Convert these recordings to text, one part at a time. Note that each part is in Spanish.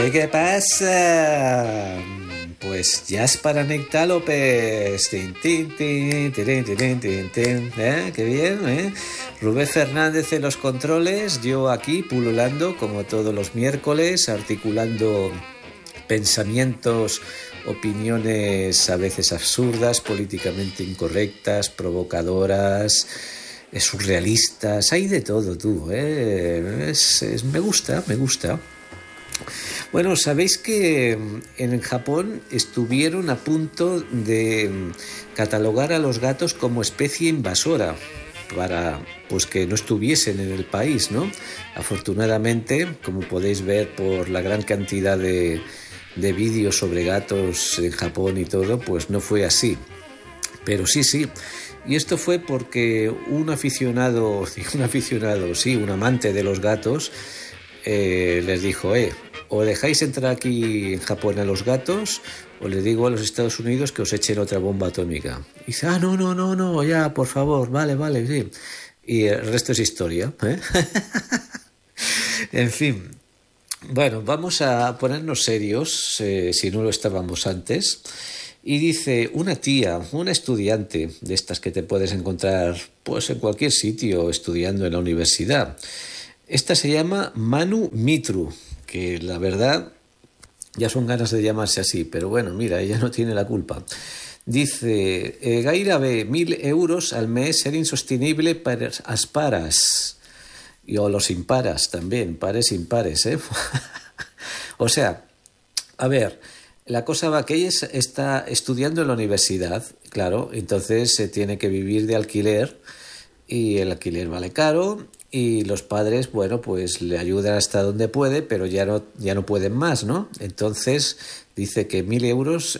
¿Qué pasa? Pues Jaspar López. Tin, tin, tin, tirin, tirin, tin, tin. Qué bien, ¿eh? Rubén Fernández en los controles, yo aquí pululando como todos los miércoles, articulando pensamientos, opiniones a veces absurdas, políticamente incorrectas, provocadoras, surrealistas, hay de todo, tú, ¿eh? Me gusta, me gusta. Bueno, sabéis que en Japón estuvieron a punto de catalogar a los gatos como especie invasora para pues que no estuviesen en el país, ¿no? Afortunadamente, como podéis ver por la gran cantidad de vídeos sobre gatos en Japón y todo, pues no fue así. Pero sí. Y esto fue porque un amante de los gatos les dijo, o dejáis entrar aquí en Japón a los gatos, o les digo a los Estados Unidos que os echen otra bomba atómica. Y dice, no, ya, por favor, vale, sí. Y el resto es historia, ¿eh? En fin, bueno, vamos a ponernos serios, si no lo estábamos antes. Y dice una estudiante de estas que te puedes encontrar pues en cualquier sitio estudiando en la universidad. Esta se llama Manu Mitru, que la verdad ya son ganas de llamarse así, pero bueno, mira, ella no tiene la culpa. Dice, gairebé 1.000 euros al mes era insostenible para as pares, o los impares también, pares impares, ¿eh? O sea, a ver, la cosa va que ella está estudiando en la universidad, claro, entonces se tiene que vivir de alquiler y el alquiler vale caro. Y los padres, bueno, pues le ayudan hasta donde puede, pero ya no pueden más, ¿no? Entonces dice que 1.000 euros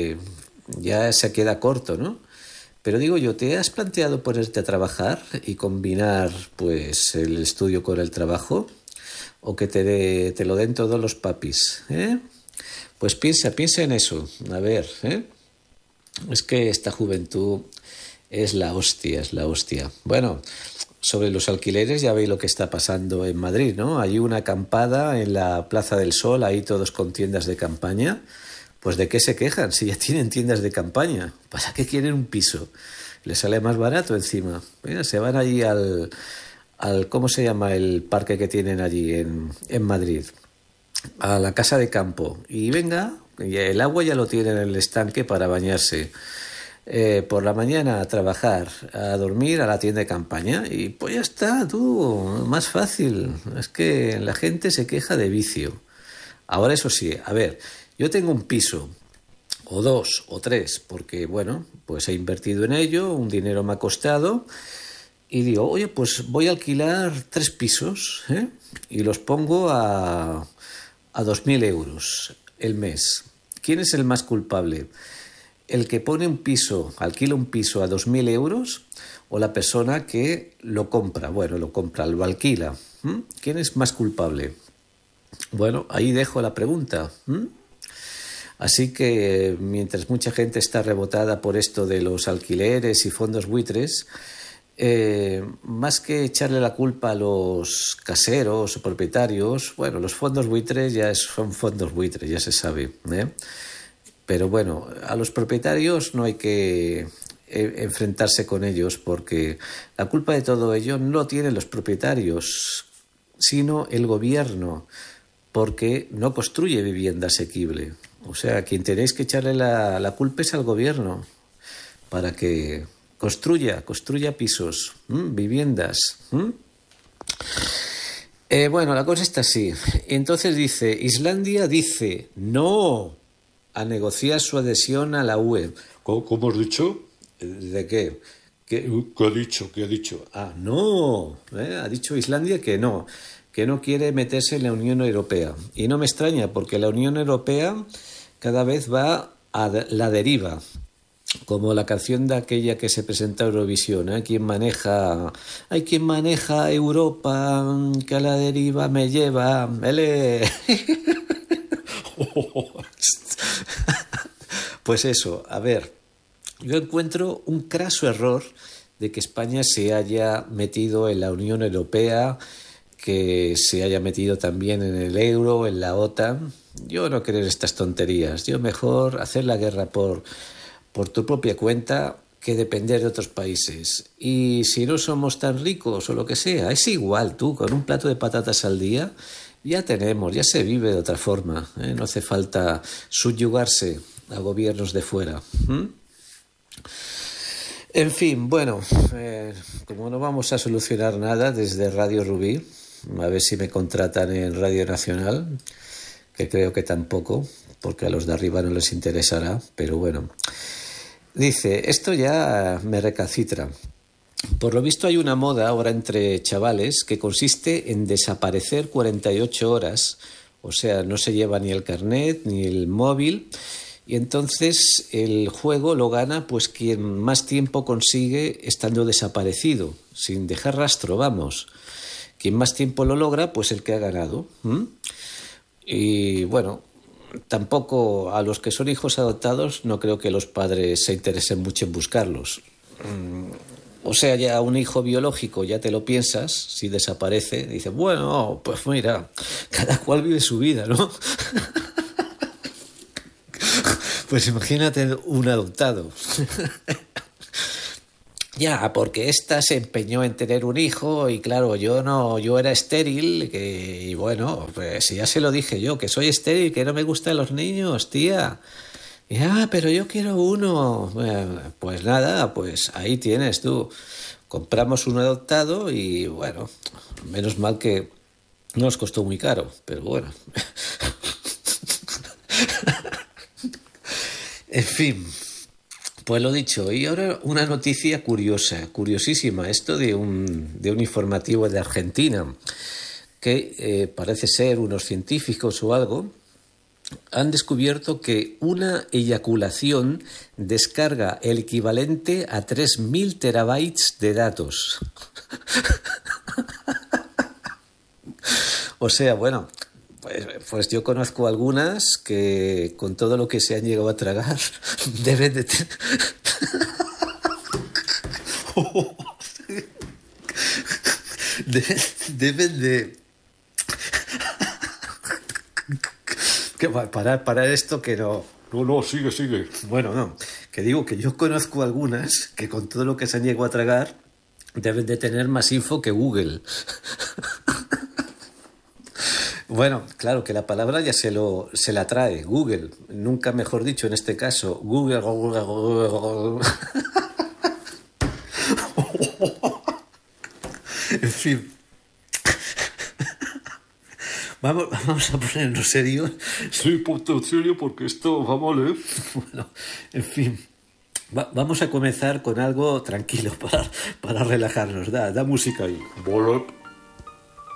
ya se queda corto, ¿no? Pero digo yo, ¿te has planteado ponerte a trabajar y combinar pues el estudio con el trabajo? ¿O que te lo den todos los papis? Pues piensa en eso. A ver, es que esta juventud es la hostia. Bueno, sobre los alquileres ya veis lo que está pasando en Madrid, ¿no? Hay una acampada en la Plaza del Sol, ahí todos con tiendas de campaña. Pues ¿de qué se quejan si ya tienen tiendas de campaña? ¿Para qué quieren un piso? Les sale más barato encima. Mira, se van allí al ¿cómo se llama el parque que tienen allí en Madrid? A la casa de campo. Y venga, el agua ya lo tienen en el estanque para bañarse. Por la mañana a trabajar, a dormir a la tienda de campaña y pues ya está, tú, más fácil. Es que la gente se queja de vicio. Ahora eso sí, a ver, yo tengo un piso, o 2 o 3, porque bueno, pues he invertido en ello, un dinero me ha costado y digo, oye, pues voy a alquilar 3 pisos, y los pongo a 2.000 euros el mes. ¿Quién es el más culpable? ¿El que alquila un piso a 2.000 euros o la persona que lo compra? Bueno, lo alquila. ¿Quién es más culpable? Bueno, ahí dejo la pregunta. Así que mientras mucha gente está rebotada por esto de los alquileres y fondos buitres, más que echarle la culpa a los caseros o propietarios, bueno, los fondos buitres son fondos buitres, ya se sabe, Pero bueno, a los propietarios no hay que enfrentarse con ellos porque la culpa de todo ello no lo tienen los propietarios, sino el gobierno, porque no construye vivienda asequible. O sea, quien tenéis que echarle la culpa es al gobierno para que construya pisos, viviendas. Bueno, la cosa está así. Entonces Islandia dice no a negociar su adhesión a la UE. ¿Cómo has dicho? ¿De qué? ¿Qué ha dicho? Ah, no. Ha dicho Islandia que no quiere meterse en la Unión Europea. Y no me extraña, porque la Unión Europea cada vez va a la deriva. Como la canción de aquella que se presenta a Eurovisión, ¿Quién maneja Europa? Que a la deriva me lleva. ¡Ele! Pues eso, a ver, yo encuentro un craso error de que España se haya metido en la Unión Europea, que se haya metido también en el euro, en la OTAN. yo no creo en estas tonterías. Yo mejor hacer la guerra por tu propia cuenta que depender de otros países. Y si no somos tan ricos o lo que sea, es igual, tú, con un plato de patatas al día, ya se vive de otra forma, ¿eh? No hace falta subyugarse a gobiernos de fuera. En fin, bueno, como no vamos a solucionar nada desde Radio Rubí, a ver si me contratan en Radio Nacional, que creo que tampoco, porque a los de arriba no les interesará, pero bueno. Dice, esto ya me recalcitra. Por lo visto hay una moda ahora entre chavales que consiste en desaparecer 48 horas, o sea, no se lleva ni el carnet ni el móvil, y entonces el juego lo gana pues quien más tiempo consigue estando desaparecido, sin dejar rastro, vamos. Quien más tiempo lo logra, pues el que ha ganado. Y bueno, tampoco a los que son hijos adoptados no creo que los padres se interesen mucho en buscarlos. O sea, ya un hijo biológico ya te lo piensas, si desaparece, dices, bueno, pues mira, cada cual vive su vida, ¿no? Pues imagínate un adoptado. Ya, porque ésta se empeñó en tener un hijo y claro, yo era estéril y bueno, pues ya se lo dije yo, que soy estéril, que no me gustan los niños, tía. Y, pero yo quiero uno. Pues nada, pues ahí tienes tú. Compramos un adoptado y bueno, menos mal que no nos costó muy caro, pero bueno. En fin. Pues lo dicho, y ahora una noticia curiosa, curiosísima, esto de un informativo de Argentina, que parece ser unos científicos o algo, han descubierto que una eyaculación descarga el equivalente a 3.000 terabytes de datos. O sea, bueno, pues yo conozco algunas que con todo lo que se han llegado a tragar deben de deben de que parar esto que no. No, sigue. Bueno, no, que digo que yo conozco algunas que con todo lo que se han llegado a tragar deben de tener más info que Google. Bueno, claro que la palabra ya se la trae, Google, nunca mejor dicho en este caso, Google. En fin, vamos a ponernos serios. Sí, ponte serio porque esto va mal, ¿eh? Bueno, en fin, vamos a comenzar con algo tranquilo para relajarnos. Da música ahí.